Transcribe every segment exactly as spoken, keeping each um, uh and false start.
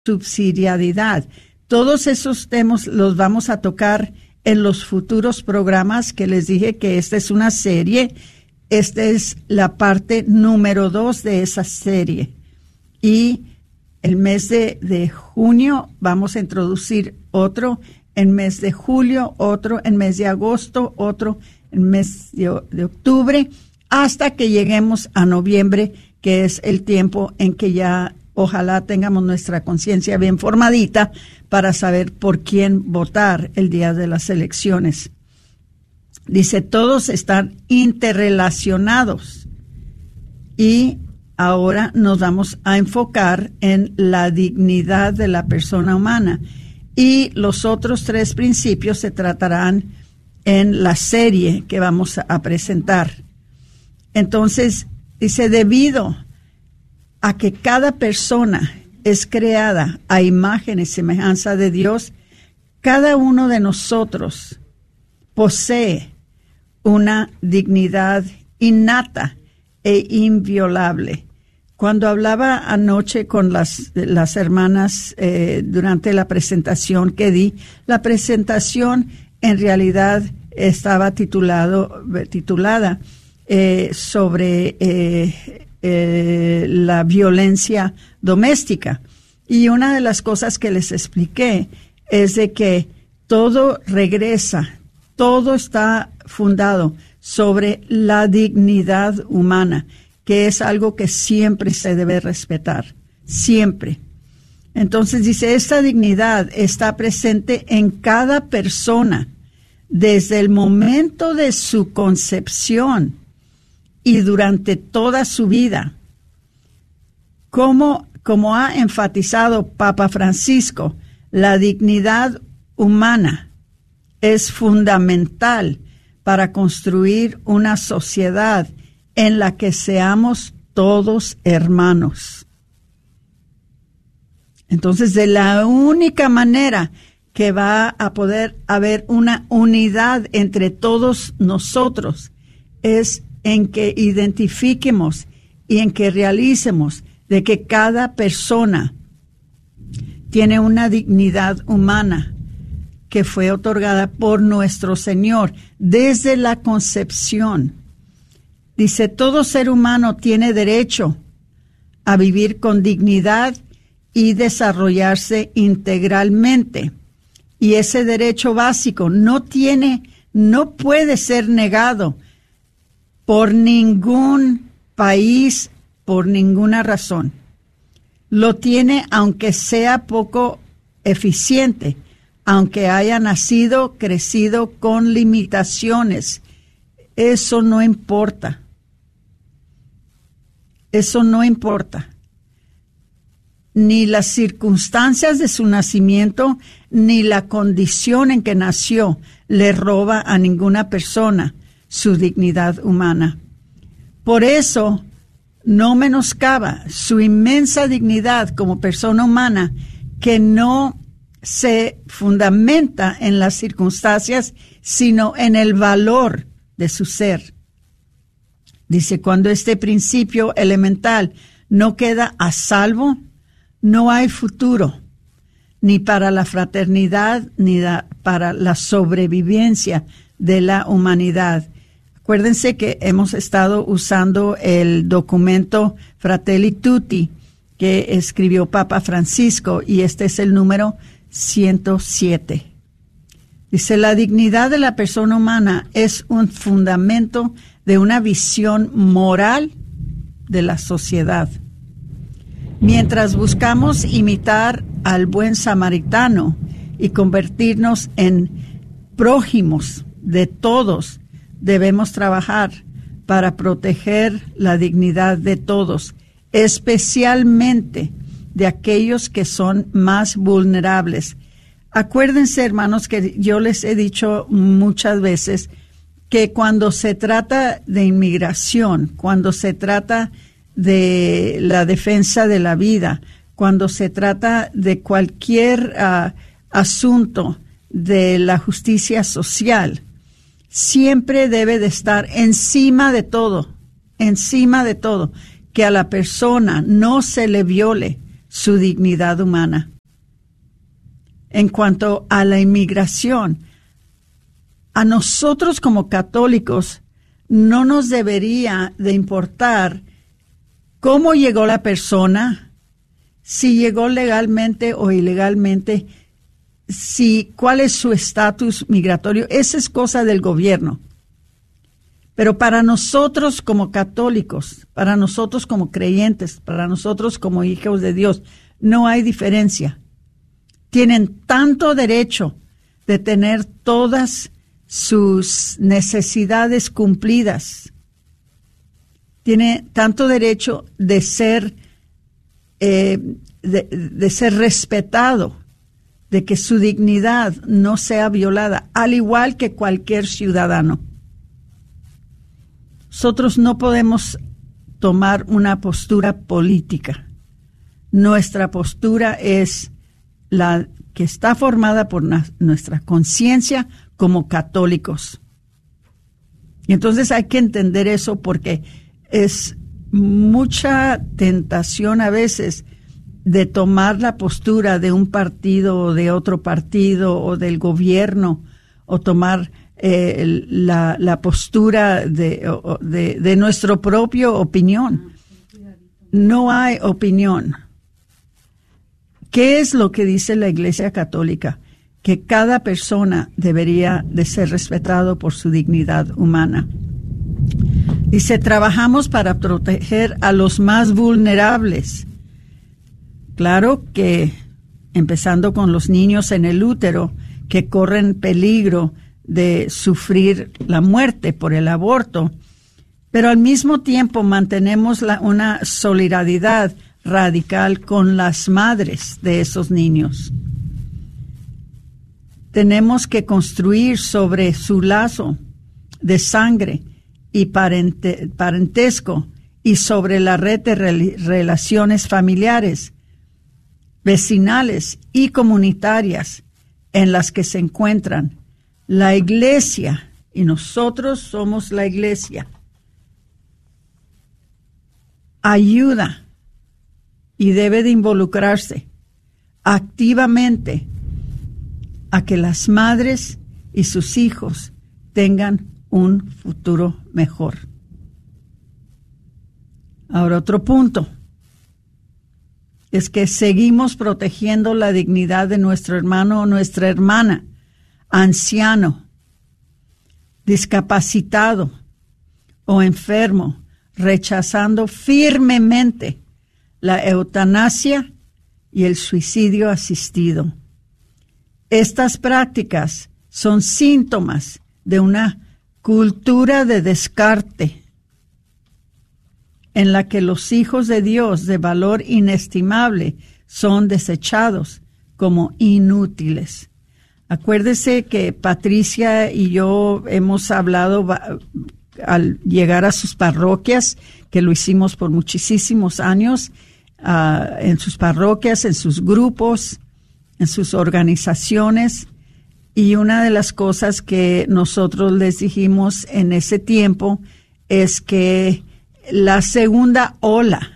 subsidiariedad. Todos esos temas los vamos a tocar en los futuros programas, que les dije que esta es una serie. Esta es la parte número dos de esa serie. Y el mes de, de junio vamos a introducir otro, en mes de julio otro, en mes de agosto otro, en mes de, de octubre, hasta que lleguemos a noviembre, que es el tiempo en que ya ojalá tengamos nuestra conciencia bien formadita para saber por quién votar el día de las elecciones. Dice, todos están interrelacionados y ahora nos vamos a enfocar en la dignidad de la persona humana, y los otros tres principios se tratarán en la serie que vamos a presentar. Entonces, dice, debido a que cada persona es creada a imagen y semejanza de Dios, cada uno de nosotros posee una dignidad innata e inviolable. Cuando hablaba anoche con las, las hermanas eh, durante la presentación que di, la presentación en realidad estaba titulado, titulada eh, sobre eh, eh, la violencia doméstica. Y una de las cosas que les expliqué es de que todo regresa, todo está fundado sobre la dignidad humana, que es algo que siempre se debe respetar, siempre. Entonces dice, esta dignidad está presente en cada persona desde el momento de su concepción y durante toda su vida. Como, como ha enfatizado Papa Francisco, la dignidad humana es fundamental para construir una sociedad en la que seamos todos hermanos. Entonces, de la única manera que va a poder haber una unidad entre todos nosotros es en que identifiquemos y en que realicemos de que cada persona tiene una dignidad humana que fue otorgada por nuestro Señor desde la concepción. Dice, todo ser humano tiene derecho a vivir con dignidad y desarrollarse integralmente. Y ese derecho básico no tiene, no puede ser negado por ningún país, por ninguna razón. Lo tiene aunque sea poco eficiente, aunque haya nacido, crecido con limitaciones. Eso no importa. Eso no importa. Ni las circunstancias de su nacimiento, ni la condición en que nació, le roba a ninguna persona su dignidad humana. Por eso, no menoscaba su inmensa dignidad como persona humana, que no se fundamenta en las circunstancias, sino en el valor de su ser. Dice, cuando este principio elemental no queda a salvo, no hay futuro, ni para la fraternidad, ni da, para la sobrevivencia de la humanidad. Acuérdense que hemos estado usando el documento Fratelli Tutti que escribió Papa Francisco, y este es el número ciento siete. Dice, la dignidad de la persona humana es un fundamento de una visión moral de la sociedad. Mientras buscamos imitar al buen samaritano y convertirnos en prójimos de todos, debemos trabajar para proteger la dignidad de todos, especialmente de aquellos que son más vulnerables. Acuérdense, hermanos, que yo les he dicho muchas veces que cuando se trata de inmigración, cuando se trata de la defensa de la vida, cuando se trata de cualquier uh, asunto de la justicia social, siempre debe de estar encima de todo, encima de todo, que a la persona no se le viole su dignidad humana. En cuanto a la inmigración, a nosotros como católicos no nos debería de importar cómo llegó la persona, si llegó legalmente o ilegalmente, si cuál es su estatus migratorio. Esa es cosa del gobierno. Pero para nosotros como católicos, para nosotros como creyentes, para nosotros como hijos de Dios, no hay diferencia. Tienen tanto derecho de tener todas sus necesidades cumplidas. Tiene tanto derecho de ser, eh, de, de ser respetado, de que su dignidad no sea violada, al igual que cualquier ciudadano. Nosotros no podemos tomar una postura política. Nuestra postura es la que está formada por na- nuestra conciencia como católicos. Y entonces hay que entender eso, porque es mucha tentación a veces de tomar la postura de un partido o de otro partido o del gobierno, o tomar eh, la, la postura de, de, de nuestra propia opinión. No hay opinión. ¿Qué es lo que dice la Iglesia Católica? Que cada persona debería de ser respetado por su dignidad humana. Dice, trabajamos para proteger a los más vulnerables. Claro que, empezando con los niños en el útero, que corren peligro de sufrir la muerte por el aborto, pero al mismo tiempo mantenemos la, una solidaridad radical con las madres de esos niños. Tenemos que construir sobre su lazo de sangre y parente, parentesco, y sobre la red de re, relaciones familiares, vecinales y comunitarias en las que se encuentran la Iglesia, y nosotros somos la Iglesia. Ayuda y debe de involucrarse activamente a que las madres y sus hijos tengan un futuro mejor. Ahora, otro punto es que seguimos protegiendo la dignidad de nuestro hermano o nuestra hermana, anciano, discapacitado o enfermo, rechazando firmemente la eutanasia y el suicidio asistido. Estas prácticas son síntomas de una cultura de descarte en la que los hijos de Dios de valor inestimable son desechados como inútiles. Acuérdese que Patricia y yo hemos hablado al llegar a sus parroquias, que lo hicimos por muchísimos años, uh, en sus parroquias, en sus grupos, en sus organizaciones, y una de las cosas que nosotros les dijimos en ese tiempo es que la segunda ola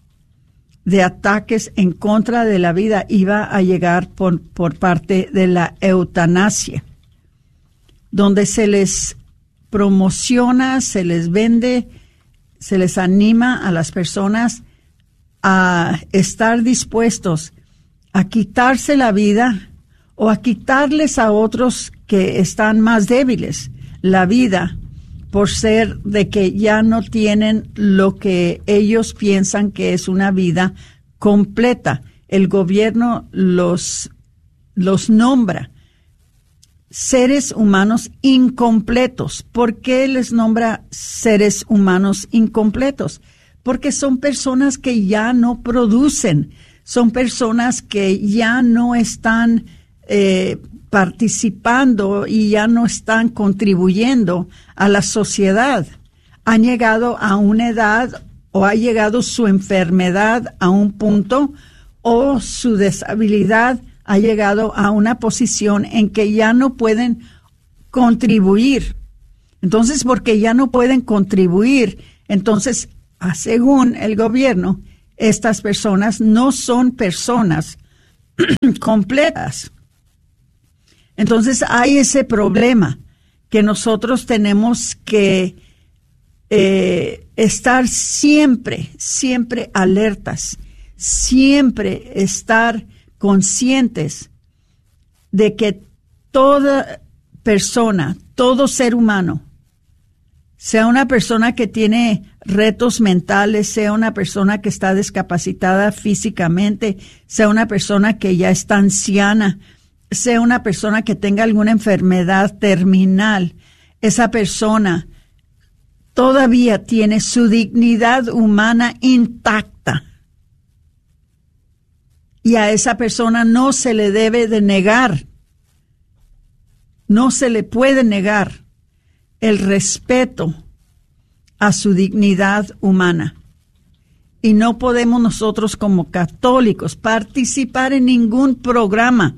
de ataques en contra de la vida iba a llegar por, por parte de la eutanasia, donde se les promociona, se les vende, se les anima a las personas a estar dispuestos a quitarse la vida o a quitarles a otros que están más débiles la vida, por ser de que ya no tienen lo que ellos piensan que es una vida completa. El gobierno los, los nombra seres humanos incompletos. ¿Por qué les nombra seres humanos incompletos? Porque son personas que ya no producen, son personas que ya no están eh, participando y ya no están contribuyendo a la sociedad. Han llegado a una edad o ha llegado su enfermedad a un punto o su deshabilidad ha llegado a una posición en que ya no pueden contribuir. Entonces, porque ya no pueden contribuir, entonces, según el gobierno, estas personas no son personas completas. Entonces hay ese problema que nosotros tenemos que eh, estar siempre, siempre alertas, siempre estar conscientes de que toda persona, todo ser humano, sea una persona que tiene retos mentales, sea una persona que está discapacitada físicamente, sea una persona que ya está anciana, sea una persona que tenga alguna enfermedad terminal, esa persona todavía tiene su dignidad humana intacta. Y a esa persona no se le debe de negar, no se le puede negar el respeto a su dignidad humana. Y no podemos nosotros como católicos participar en ningún programa,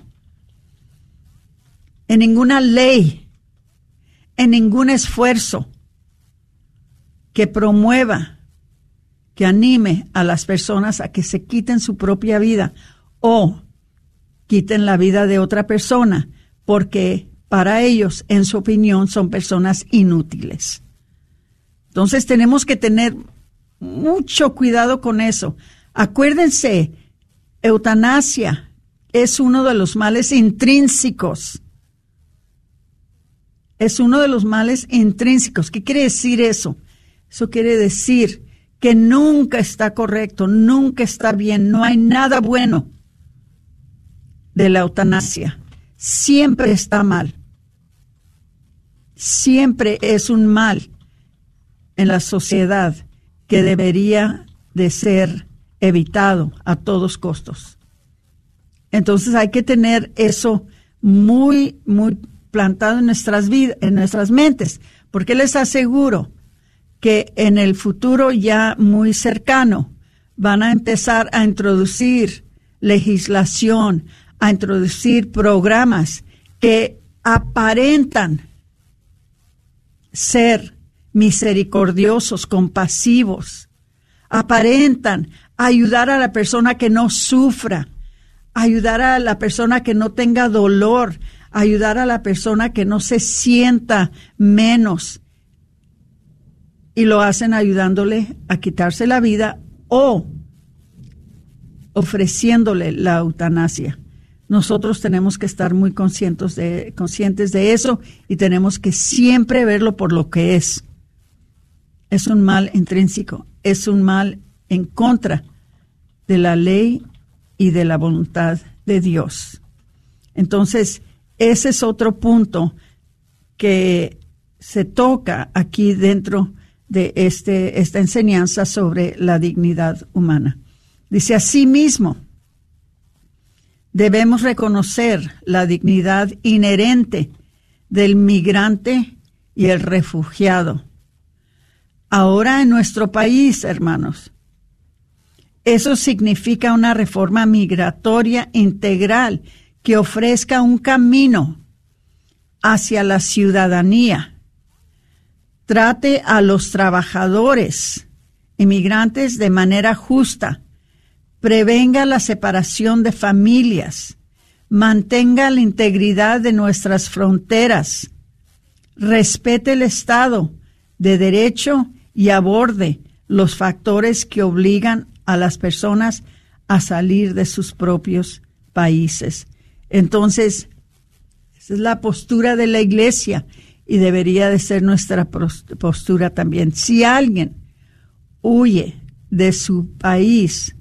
en ninguna ley, en ningún esfuerzo que promueva, que anime a las personas a que se quiten su propia vida o quiten la vida de otra persona, porque para ellos, en su opinión, son personas inútiles. Entonces tenemos que tener mucho cuidado con eso. Acuérdense, eutanasia es uno de los males intrínsecos. Es uno de los males intrínsecos. ¿Qué quiere decir eso? Eso quiere decir que nunca está correcto, nunca está bien, no hay nada bueno de la eutanasia. Siempre está mal. Siempre es un mal en la sociedad que debería de ser evitado a todos costos. Entonces hay que tener eso muy, muy plantado en nuestras vidas, en nuestras mentes, porque les aseguro que en el futuro ya muy cercano van a empezar a introducir legislación, a introducir programas que aparentan ser misericordiosos, compasivos, aparentan ayudar a la persona que no sufra, ayudar a la persona que no tenga dolor, ayudar a la persona que no se sienta menos. Y lo hacen ayudándole a quitarse la vida o ofreciéndole la eutanasia. Nosotros tenemos que estar muy conscientes de, conscientes de eso y tenemos que siempre verlo por lo que es. Es un mal intrínseco, es un mal en contra de la ley y de la voluntad de Dios. Entonces, ese es otro punto que se toca aquí dentro de este, esta enseñanza sobre la dignidad humana. Dice, asimismo, debemos reconocer la dignidad inherente del migrante y el refugiado. Ahora en nuestro país, hermanos, eso significa una reforma migratoria integral que ofrezca un camino hacia la ciudadanía. Trate a los trabajadores inmigrantes de manera justa, prevenga la separación de familias, mantenga la integridad de nuestras fronteras, respete el Estado de Derecho y aborde los factores que obligan a las personas a salir de sus propios países. Entonces, esa es la postura de la Iglesia y debería de ser nuestra postura también. Si alguien huye de su país,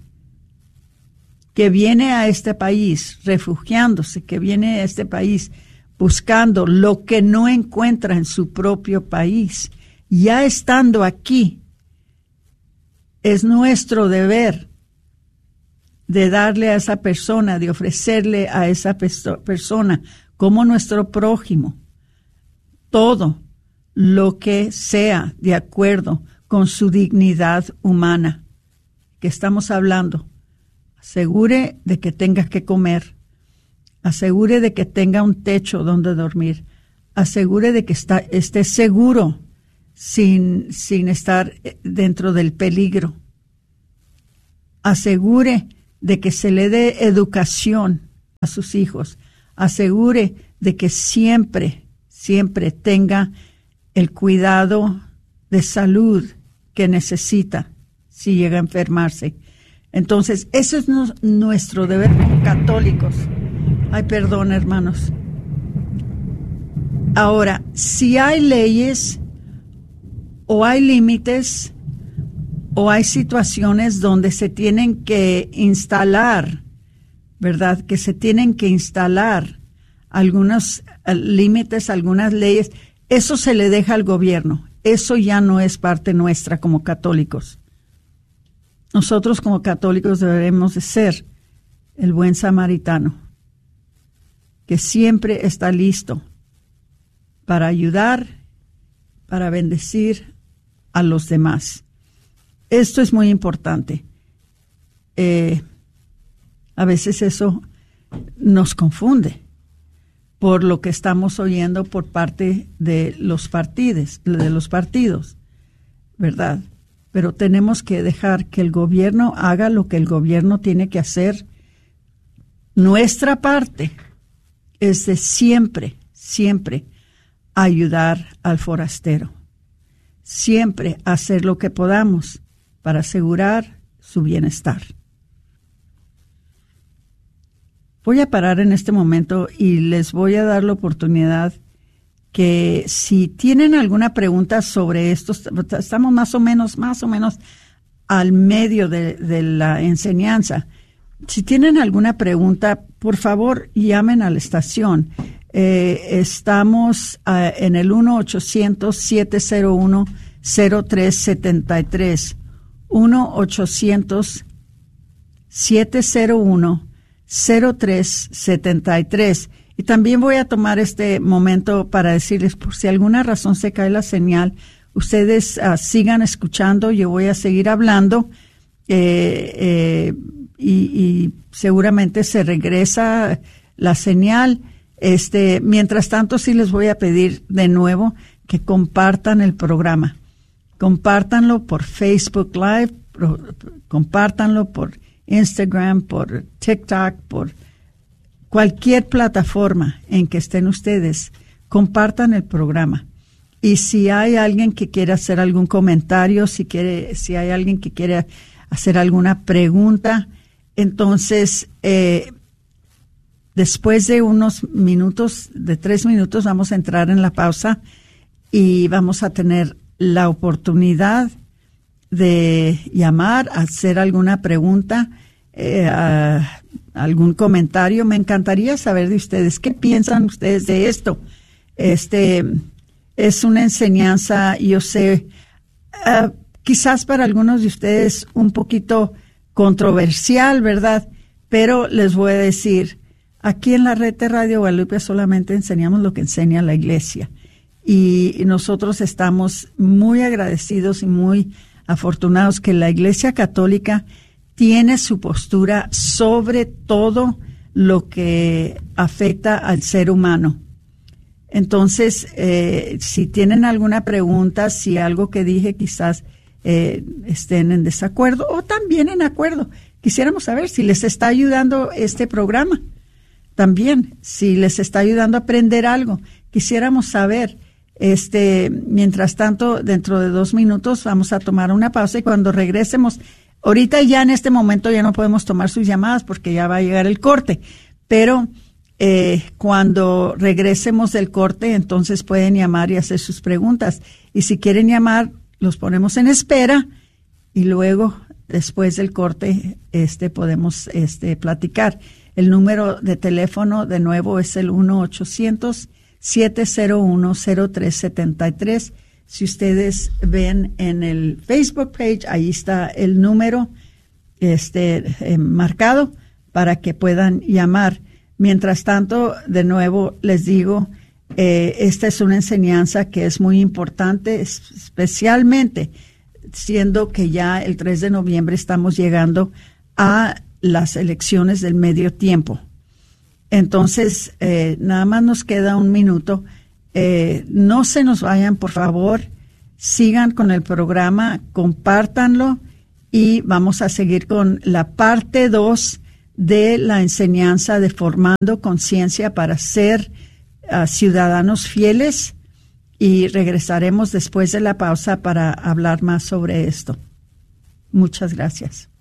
que viene a este país refugiándose, que viene a este país buscando lo que no encuentra en su propio país, ya estando aquí, es nuestro deber de darle a esa persona, de ofrecerle a esa peso- persona como nuestro prójimo todo lo que sea de acuerdo con su dignidad humana. Que estamos hablando. Asegure de que tenga que comer. Asegure de que tenga un techo donde dormir. Asegure de que está, esté seguro sin, sin estar dentro del peligro. asegure de que se le dé educación a sus hijos, asegure de que siempre, siempre tenga el cuidado de salud que necesita si llega a enfermarse. Entonces, eso es no, nuestro deber como católicos. Ay, perdón, hermanos. Ahora, si hay leyes o hay límites o hay situaciones donde se tienen que instalar, ¿verdad? Que se tienen que instalar algunos uh, límites, algunas leyes, eso se le deja al gobierno. Eso ya no es parte nuestra como católicos. Nosotros como católicos debemos de ser el buen samaritano, que siempre está listo para ayudar, para bendecir a los demás. Esto es muy importante. Eh, a veces eso nos confunde por lo que estamos oyendo por parte de los partidos, de los partidos, ¿verdad? Pero tenemos que dejar que el gobierno haga lo que el gobierno tiene que hacer. Nuestra parte es de siempre, siempre ayudar al forastero. Siempre hacer lo que podamos para asegurar su bienestar. Voy a parar en este momento y les voy a dar la oportunidad que si tienen alguna pregunta sobre esto, estamos más o menos, más o menos al medio de, de la enseñanza. Si tienen alguna pregunta, por favor, llamen a la estación. Eh, estamos uh, en el uno ochocientos, siete cero uno, cero tres siete tres. uno ochocientos, siete cero uno, cero tres siete tres. Y también voy a tomar este momento para decirles, por si alguna razón se cae la señal, ustedes uh, sigan escuchando, yo voy a seguir hablando eh, eh, y, y seguramente se regresa la señal. Este, mientras tanto, sí les voy a pedir de nuevo que compartan el programa. Compártanlo por Facebook Live, por, compártanlo por Instagram, por TikTok, por cualquier plataforma en que estén ustedes. Compartan el programa. Y si hay alguien que quiere hacer algún comentario, si quiere, si hay alguien que quiere hacer alguna pregunta, entonces, eh, después de unos minutos, de tres minutos, vamos a entrar en la pausa y vamos a tener la oportunidad de llamar, hacer alguna pregunta, eh, a, algún comentario. Me encantaría saber de ustedes qué piensan ustedes de esto. Este es una enseñanza, yo sé, uh, quizás para algunos de ustedes un poquito controversial, ¿verdad? Pero les voy a decir, aquí en la red de Radio Guadalupe solamente enseñamos lo que enseña la iglesia. Y nosotros estamos muy agradecidos y muy afortunados que la Iglesia Católica tiene su postura sobre todo lo que afecta al ser humano. Entonces, eh, si tienen alguna pregunta, si algo que dije quizás eh, estén en desacuerdo o también en acuerdo, quisiéramos saber si les está ayudando este programa. También, si les está ayudando a aprender algo, quisiéramos saber. Este, mientras tanto, dentro de dos minutos vamos a tomar una pausa y cuando regresemos, ahorita ya en este momento ya no podemos tomar sus llamadas porque ya va a llegar el corte, pero eh, cuando regresemos del corte, entonces pueden llamar y hacer sus preguntas. Y si quieren llamar, los ponemos en espera y luego, después del corte, este, podemos este, platicar. El número de teléfono, de nuevo, es el uno ochocientos, siete cero uno, cero tres siete tres. Si ustedes ven en el Facebook page, ahí está el número este, eh, marcado para que puedan llamar. Mientras tanto, de nuevo les digo, eh, esta es una enseñanza que es muy importante, especialmente siendo que ya el tres de noviembre estamos llegando a las elecciones del medio tiempo. Entonces, eh, nada más nos queda un minuto. Eh, no se nos vayan, por favor. Sigan con el programa, compártanlo y vamos a seguir con la parte dos de la enseñanza de formando conciencia para ser uh, ciudadanos fieles, y regresaremos después de la pausa para hablar más sobre esto. Muchas gracias.